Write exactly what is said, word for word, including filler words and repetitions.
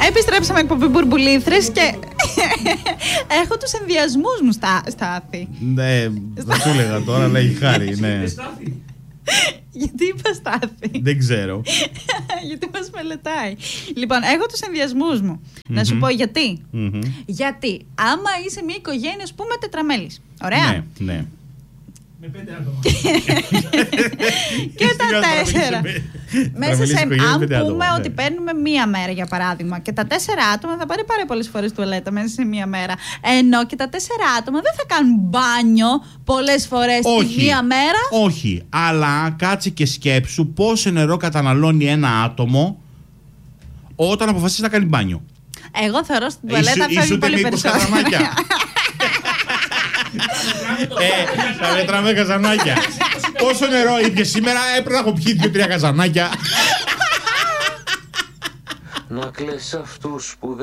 Επιστρέψαμε εκπομπή Μπουρμπουλήθρες και έχω τους ενδιασμούς μου στα Στάθη. Ναι, δεν σου έλεγα τώρα, αλλά έχει χάρη. Ναι. Γιατί είπα Στάθη? Δεν ξέρω. Γιατί μας μελετάει. Λοιπόν, έχω τους ενδιασμούς μου. Mm-hmm. Να σου πω γιατί. Mm-hmm. Γιατί άμα είσαι μια οικογένεια, ας πούμε, τετραμέλης. Ωραία. Ναι, ναι. Με πέντε άτομα. Και τα τέσσερα. Μέσα σε. Αν πούμε ότι παίρνουμε μία μέρα για παράδειγμα, και τα τέσσερα άτομα θα πάρει πάρα πολλές φορές τουαλέτα μέσα σε μία μέρα. Ενώ και τα τέσσερα άτομα δεν θα κάνουν μπάνιο πολλές φορές τη μία μέρα. Όχι. Αλλά κάτσε και σκέψου πόσο νερό καταναλώνει ένα άτομο όταν αποφασίσει να κάνει μπάνιο. Εγώ θεωρώ στην τουαλέτα φεύγει πολύ περισσότερο. Ε, θα μετράμε καζανάκια. Πόσο νερό ήπιε σήμερα? Έπρεπε να έχω πιει δύο-τρία καζανάκια. Να κλαις αυτούς που